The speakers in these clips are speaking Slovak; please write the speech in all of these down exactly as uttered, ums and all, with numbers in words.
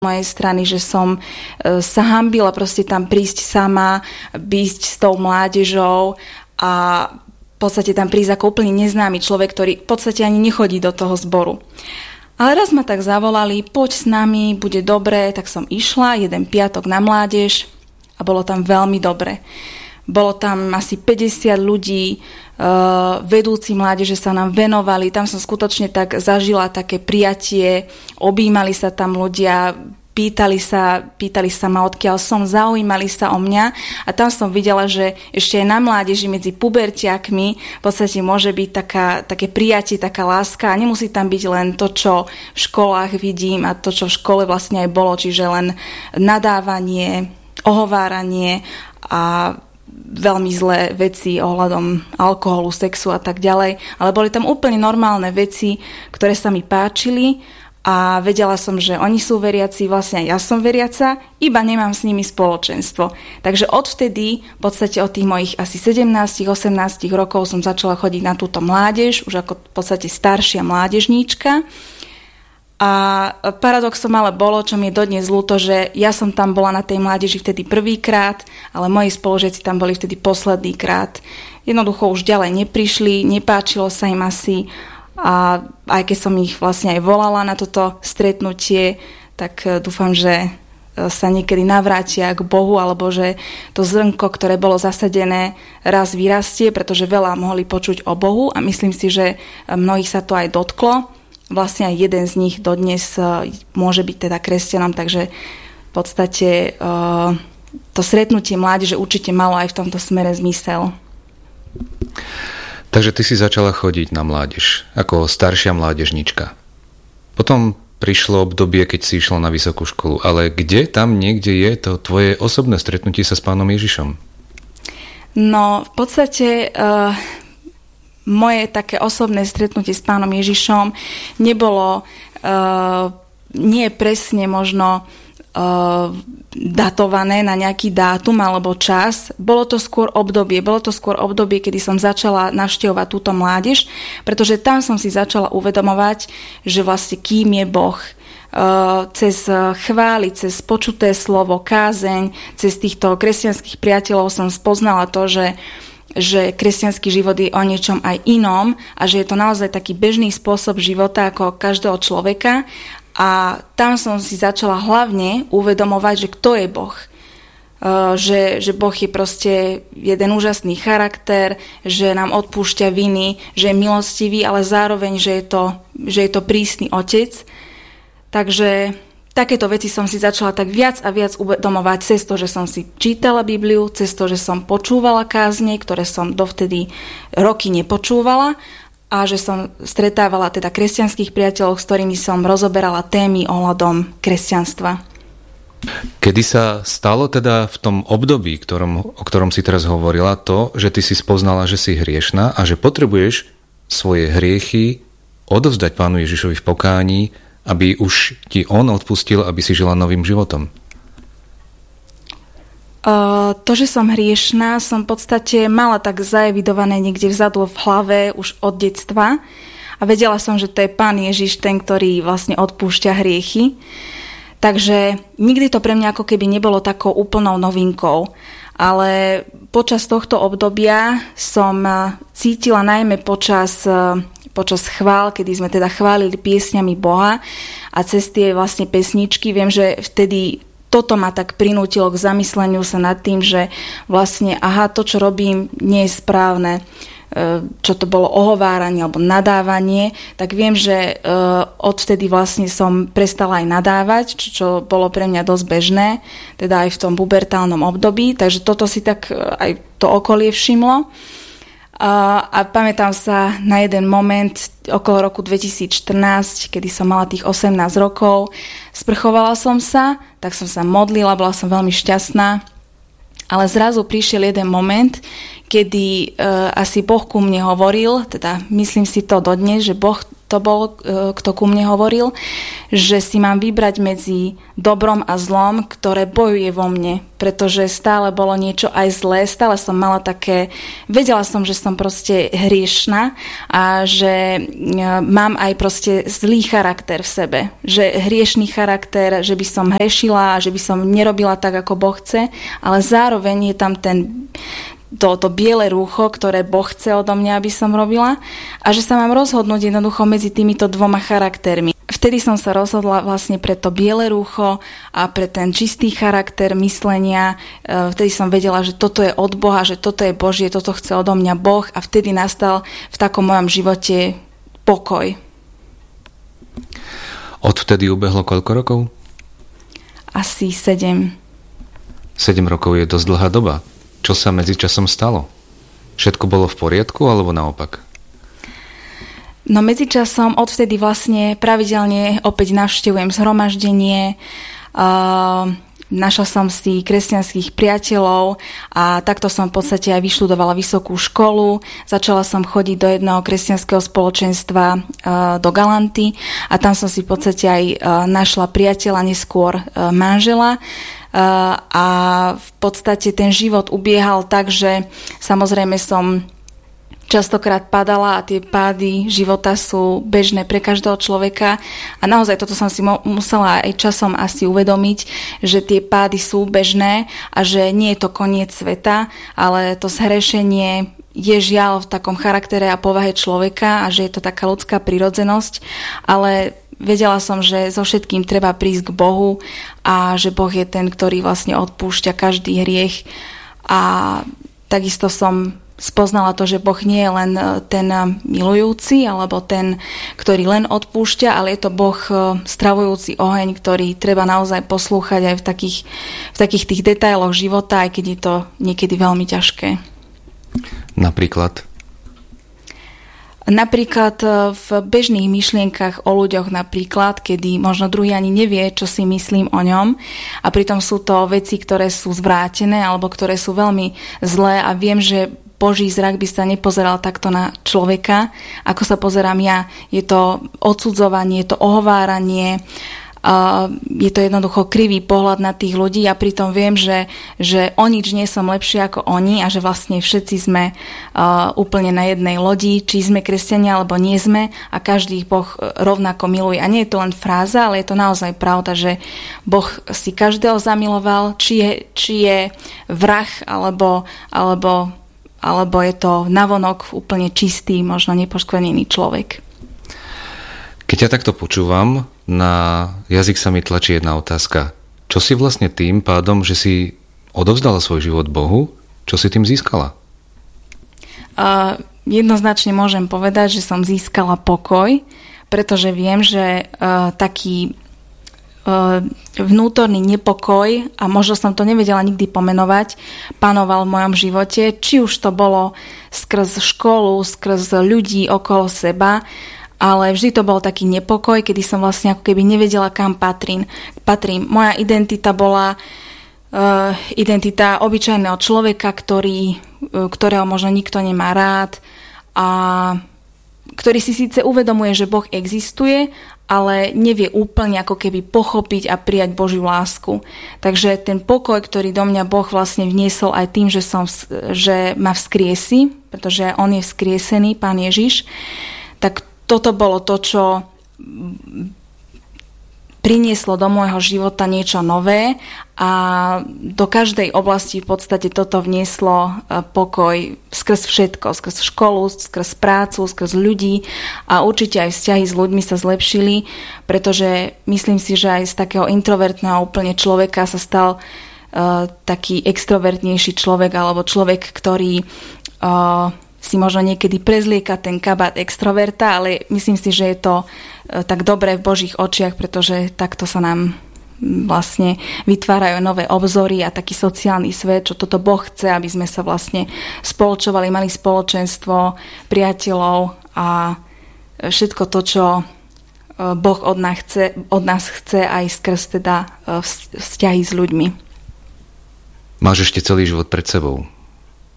mojej strany, že som sa hanbila proste tam prísť sama, byť s tou mládežou a v podstate tam prísť ako úplne neznámy človek, ktorý v podstate ani nechodí do toho zboru. Ale raz ma tak zavolali, poď s nami, bude dobre, tak som išla jeden piatok na mládež a bolo tam veľmi dobre. Bolo tam asi päťdesiat ľudí, uh, vedúci mládeže sa nám venovali, tam som skutočne tak zažila také prijatie, objímali sa tam ľudia, pýtali sa, pýtali sa ma, odkiaľ som, zaujímali sa o mňa a tam som videla, že ešte aj na mládeži medzi pubertiakmi v podstate môže byť taká, také prijatie, taká láska a nemusí tam byť len to, čo v školách vidím a to, čo v škole vlastne aj bolo, čiže len nadávanie, ohováranie a veľmi zlé veci ohľadom alkoholu, sexu a tak ďalej, ale boli tam úplne normálne veci, ktoré sa mi páčili a vedela som, že oni sú veriaci, vlastne aj ja som veriaca, iba nemám s nimi spoločenstvo. Takže odvtedy, v podstate od tých mojich asi sedemnásť osemnásť rokov som začala chodiť na túto mládež, už ako v podstate staršia mládežníčka. A paradoxom ale bolo, čo mi je dodnes ľúto, že ja som tam bola na tej mládeži vtedy prvýkrát, ale moji spolužiaci tam boli vtedy posledný krát. Jednoducho už ďalej neprišli, nepáčilo sa im asi a aj keď som ich vlastne aj volala na toto stretnutie, tak dúfam, že sa niekedy navrátia k Bohu, alebo že to zrnko, ktoré bolo zasadené, raz vyrastie, pretože veľa mohli počuť o Bohu a myslím si, že mnohých sa to aj dotklo. Vlastne aj jeden z nich dodnes môže byť teda kresťanom, takže v podstate to stretnutie mládeže určite malo aj v tomto smere zmysel. Takže ty si začala chodiť na mládež ako staršia mládežnička. Potom prišlo obdobie, keď si išla na vysokú školu, ale kde tam niekde je to tvoje osobné stretnutie sa s Pánom Ježišom? No, v podstate Uh... moje také osobné stretnutie s Pánom Ježišom nebolo uh, nie presne možno uh, datované na nejaký dátum alebo čas. Bolo to skôr obdobie. Bolo to skôr obdobie, kedy som začala navštevovať túto mládež, pretože tam som si začala uvedomovať, že vlastne kým je Boh. Uh, cez chvály, cez počuté slovo, kázeň, cez týchto kresťanských priateľov som spoznala to, že že kresťanský život je o niečom aj inom a že je to naozaj taký bežný spôsob života ako každého človeka a tam som si začala hlavne uvedomovať, že kto je Boh. Uh, že, že Boh je proste jeden úžasný charakter, že nám odpúšťa viny, že je milostivý, ale zároveň, že je to, že je to prísny otec. Takže takéto veci som si začala tak viac a viac uvedomovať cez to, že som si čítala Bibliu, cez to, že som počúvala kázne, ktoré som dovtedy roky nepočúvala a že som stretávala teda kresťanských priateľov, s ktorými som rozoberala témy ohľadom kresťanstva. Kedy sa stalo teda v tom období, ktorom, o ktorom si teraz hovorila, to, že ty si spoznala, že si hriešna a že potrebuješ svoje hriechy odovzdať Pánu Ježišovi v pokání, aby už ti on odpustil, aby si žila novým životom? Uh, to, že som hriešná, som v podstate mala tak zaevidované niekde vzadu v hlave už od detstva a vedela som, že to je Pán Ježiš ten, ktorý vlastne odpúšťa hriechy. Takže nikdy to pre mňa ako keby nebolo takou úplnou novinkou. Ale počas tohto obdobia som cítila najmä počas počas chvál, kedy sme teda chválili piesňami Boha a cez tie vlastne pesničky, viem, že vtedy toto ma tak prinútilo k zamysleniu sa nad tým, že vlastne aha, to, čo robím, nie je správne, čo to bolo ohováranie alebo nadávanie, tak viem, že odvtedy vlastne som prestala aj nadávať, čo, čo bolo pre mňa dosť bežné, teda aj v tom pubertálnom období, takže toto si tak aj to okolie všimlo. A, a pamätám sa na jeden moment okolo roku dvetisícštrnásť, kedy som mala tých osemnásť rokov. Sprchovala som sa, tak som sa modlila, bola som veľmi šťastná. Ale zrazu prišiel jeden moment, kedy uh, asi Boh ku mne hovoril, teda myslím si to dodnes, že Boh to bol, kto ku mne hovoril, že si mám vybrať medzi dobrom a zlom, ktoré bojuje vo mne, pretože stále bolo niečo aj zlé, stále som mala také, vedela som, že som proste hriešna a že mám aj proste zlý charakter v sebe, že hriešný charakter, že by som hrešila, že by som nerobila tak, ako Boh chce, ale zároveň je tam ten To, to biele rúcho, ktoré Boh chce odo mňa, aby som robila a že sa mám rozhodnúť jednoducho medzi týmito dvoma charaktermi. Vtedy som sa rozhodla vlastne pre to biele rúcho a pre ten čistý charakter myslenia. Vtedy som vedela, že toto je od Boha, že toto je Božie, toto chce odo mňa Boh a vtedy nastal v takom mojom živote pokoj. Odvtedy ubehlo koľko rokov? Asi sedem. Sedem rokov je dosť dlhá doba. Čo sa medzičasom stalo? Všetko bolo v poriadku, alebo naopak? No medzičasom odvtedy vlastne pravidelne opäť navštevujem zhromaždenie, uh, našla som si kresťanských priateľov a takto som v podstate aj vyštudovala vysokú školu. Začala som chodiť do jedného kresťanského spoločenstva uh, do Galanty a tam som si v podstate aj uh, našla priateľa, neskôr uh, manžela. Uh, a v podstate ten život ubiehal tak, že samozrejme som častokrát padala a tie pády života sú bežné pre každého človeka a naozaj toto som si mo- musela aj časom asi uvedomiť, že tie pády sú bežné a že nie je to koniec sveta, ale to zhrešenie je žiaľ v takom charaktere a povahe človeka a že je to taká ľudská prirodzenosť, ale vedela som, že so všetkým treba prísť k Bohu a že Boh je ten, ktorý vlastne odpúšťa každý hriech a takisto som spoznala to, že Boh nie je len ten milujúci alebo ten, ktorý len odpúšťa, ale je to Boh stravujúci oheň, ktorý treba naozaj poslúchať aj v takých, v takých tých detailoch života, aj keď je to niekedy veľmi ťažké. Napríklad? Napríklad v bežných myšlienkach o ľuďoch napríklad, kedy možno druhý ani nevie, čo si myslím o ňom a pritom sú to veci, ktoré sú zvrátené alebo ktoré sú veľmi zlé a viem, že Boží zrak by sa nepozeral takto na človeka, ako sa pozerám ja. Je to odsudzovanie, je to ohováranie, Uh, je to jednoducho krivý pohľad na tých ľudí a pritom viem, že, že o nič nie som lepšie ako oni a že vlastne všetci sme uh, úplne na jednej lodi, či sme kresťania alebo nie sme a každý Boh rovnako miluje. A nie je to len fráza, ale je to naozaj pravda, že Boh si každého zamiloval, či je, či je vrah alebo, alebo, alebo je to navonok úplne čistý, možno nepoškvrnený človek. Keď ja takto počúvam, na jazyk sa mi tlačí jedna otázka. Čo si vlastne tým pádom, že si odovzdala svoj život Bohu, čo si tým získala? Uh, jednoznačne môžem povedať, že som získala pokoj, pretože viem, že uh, taký uh, vnútorný nepokoj, a možno som to nevedela nikdy pomenovať, panoval v mojom živote, či už to bolo skrz školu, skrz ľudí okolo seba, ale vždy to bol taký nepokoj, kedy som vlastne ako keby nevedela, kam patrím. patrím. Moja identita bola uh, identita obyčajného človeka, ktorý, uh, ktorého možno nikto nemá rád a ktorý si síce uvedomuje, že Boh existuje, ale nevie úplne ako keby pochopiť a prijať Božiu lásku. Takže ten pokoj, ktorý do mňa Boh vlastne vniesol aj tým, že, som, že ma vzkriesi, pretože on je vzkriesený, Pán Ježiš, tak toto bolo to, čo prinieslo do môjho života niečo nové a do každej oblasti v podstate toto vnieslo pokoj skrz všetko, skrz školu, skrz prácu, skrz ľudí a určite aj vzťahy s ľuďmi sa zlepšili, pretože myslím si, že aj z takého introvertného úplne človeka sa stal uh, taký extrovertnejší človek alebo človek, ktorý uh, si možno niekedy prezlieka ten kabát extroverta, ale myslím si, že je to tak dobré v Božích očiach, pretože takto sa nám vlastne vytvárajú nové obzory a taký sociálny svet, čo toto Boh chce, aby sme sa vlastne spoločovali, mali spoločenstvo, priateľov a všetko to, čo Boh od nás chce, od nás chce aj skrz teda vzťahy s ľuďmi. Máš ešte celý život pred sebou.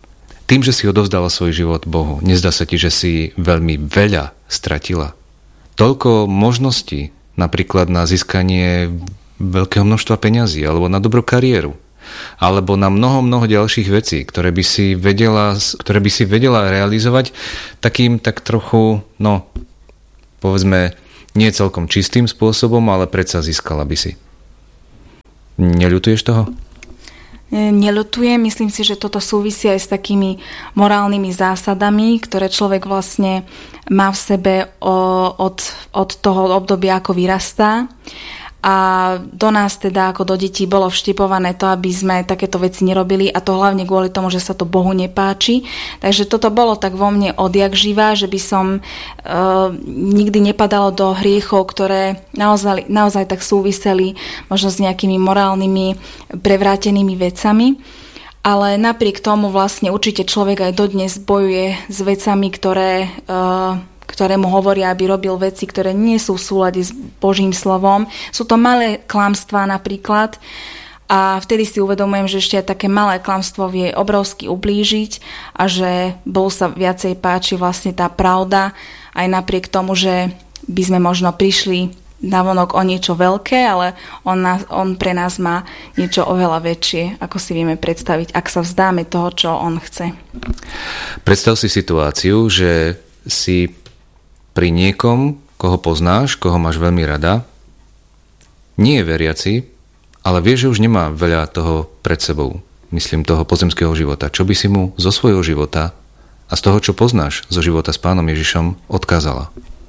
Tým, že si odovzdala svoj život Bohu, nezdá sa ti, že si veľmi veľa stratila? toľko možností, napríklad na získanie veľkého množstva peňazí, alebo na dobrú kariéru, alebo na mnoho, mnoho ďalších vecí, ktoré by si vedela, ktoré by si vedela realizovať takým tak trochu, no, povedzme, nie celkom čistým spôsobom, ale predsa získala by si. Neľutuješ toho? Neľutujem, myslím si, že toto súvisí aj s takými morálnymi zásadami, ktoré človek vlastne má v sebe od, od toho obdobia, ako vyrastá. A do nás teda, ako do detí, bolo vštipované to, aby sme takéto veci nerobili, a to hlavne kvôli tomu, že sa to Bohu nepáči. Takže toto bolo tak vo mne odjak živá, že by som e, nikdy nepadalo do hriechov, ktoré naozaj, naozaj tak súviseli možno s nejakými morálnymi prevrátenými vecami. Ale napriek tomu vlastne určite človek aj dodnes bojuje s vecami, ktoré... E, ktoré mu hovoria, aby robil veci, ktoré nie sú v súlade s Božím slovom. Sú to malé klamstvá napríklad, a vtedy si uvedomujem, že ešte aj také malé klamstvo vie obrovsky ublížiť a že Bohu sa viacej páči vlastne tá pravda, aj napriek tomu, že by sme možno prišli navonok o niečo veľké, ale on, nás, on pre nás má niečo oveľa väčšie, ako si vieme predstaviť, ak sa vzdáme toho, čo on chce. Predstav si situáciu, že si pri niekom, koho poznáš, koho máš veľmi rada, nie je veriaci, ale vie, že už nemá veľa toho pred sebou, myslím toho pozemského života. Čo by si mu zo svojho života a z toho, čo poznáš zo života s Pánom Ježišom, odkázala?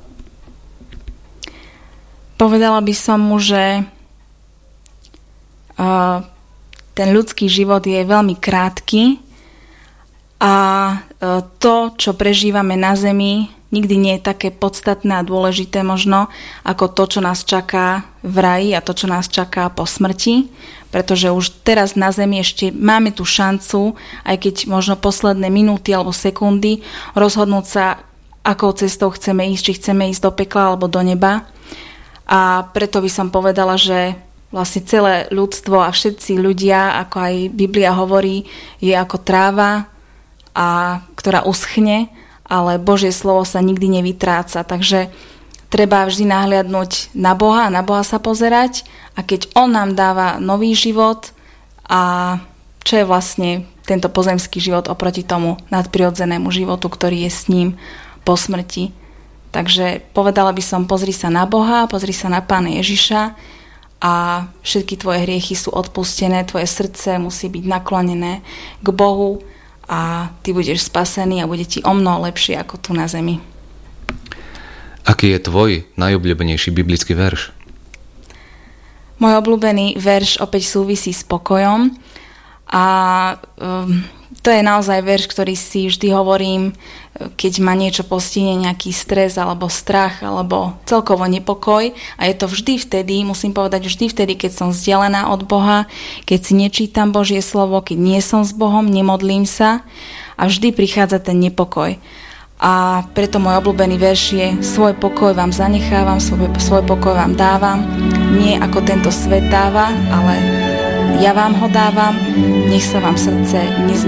Povedala by som mu, že uh, ten ľudský život je veľmi krátky a uh, to, čo prežívame na zemi, nikdy nie je také podstatné a dôležité možno ako to, čo nás čaká v raji a to, čo nás čaká po smrti, pretože už teraz na zemi ešte máme tú šancu, aj keď možno posledné minúty alebo sekundy, rozhodnúť sa, akou cestou chceme ísť, či chceme ísť do pekla alebo do neba. A preto by som povedala, že vlastne celé ľudstvo a všetci ľudia, ako aj Biblia hovorí, je ako tráva, a ktorá uschne, ale Božie slovo sa nikdy nevytráca, takže treba vždy nahliadnúť na Boha, na Boha sa pozerať, a keď On nám dáva nový život, a čo je vlastne tento pozemský život oproti tomu nadprirodzenému životu, ktorý je s ním po smrti. Takže povedala by som, pozri sa na Boha, pozri sa na Pána Ježiša a všetky tvoje hriechy sú odpustené, tvoje srdce musí byť naklonené k Bohu, a ty budeš spasený a bude ti omnoho lepšie ako tu na zemi. Aký je tvoj najobľúbenejší biblický verš? Môj obľúbený verš opäť súvisí s pokojom, a um, to je naozaj verš, ktorý si vždy hovorím, keď ma niečo postihne, nejaký stres alebo strach alebo celkovo nepokoj, a je to vždy vtedy, musím povedať vždy vtedy, keď som vzdialená od Boha, keď si nečítam Božie slovo, keď nie som s Bohom, nemodlím sa, a vždy prichádza ten nepokoj. A preto môj obľúbený verš je: svoj pokoj vám zanechávam, svoj, svoj pokoj vám dávam, nie ako tento svet dáva, ale ja vám ho dávam, nech sa vám srdce nezničí.